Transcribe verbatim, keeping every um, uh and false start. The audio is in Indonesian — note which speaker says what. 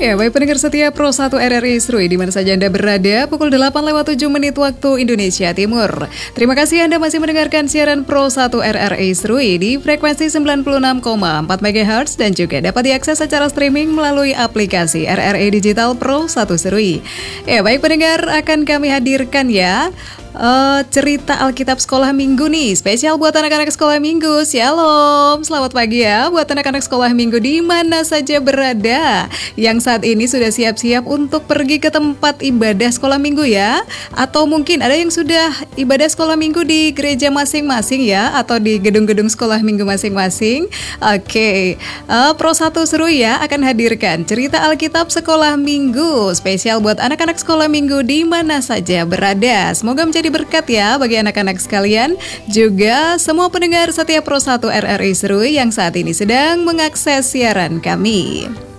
Speaker 1: Ya, baik pendengar setia Pro satu R R I Serui di mana saja Anda berada, pukul delapan lewat tujuh menit waktu Indonesia Timur. Terima kasih Anda masih mendengarkan siaran Pro satu R R I Serui di frekuensi sembilan puluh enam koma empat megahertz dan juga dapat diakses secara streaming melalui aplikasi R R I Digital Pro satu Serui. Ya, baik pendengar, akan kami hadirkan ya Uh, cerita Alkitab Sekolah Minggu nih, spesial buat anak-anak sekolah minggu. Shalom, selamat pagi ya buat anak-anak sekolah minggu di mana saja berada, yang saat ini sudah siap-siap untuk pergi ke tempat ibadah sekolah minggu ya. Atau mungkin ada yang sudah ibadah sekolah minggu di gereja masing-masing ya, atau di gedung-gedung sekolah minggu masing-masing. Oke, okay. uh, Pro satu Serui ya akan hadirkan cerita Alkitab Sekolah Minggu, spesial buat anak-anak sekolah minggu di mana saja berada. Semoga menjadi jadi berkat ya bagi anak-anak sekalian, juga semua pendengar setia Pro satu R R I Serui yang saat ini sedang mengakses siaran kami.